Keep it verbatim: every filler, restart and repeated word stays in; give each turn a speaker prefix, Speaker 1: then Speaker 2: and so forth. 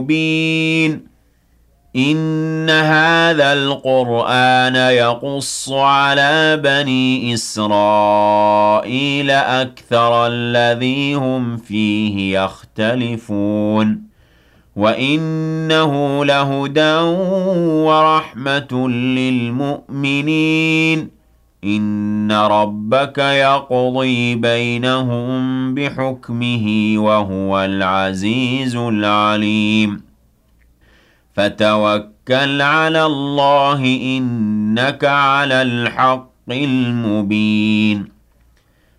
Speaker 1: مبين إن هذا القرآن يقص على بني إسرائيل أكثر الذي هم فيه يختلفون وإنه لهدى ورحمة للمؤمنين إن ربك يقضي بينهم بحكمه وهو العزيز العليم فتوكل على الله إنك على الحق المبين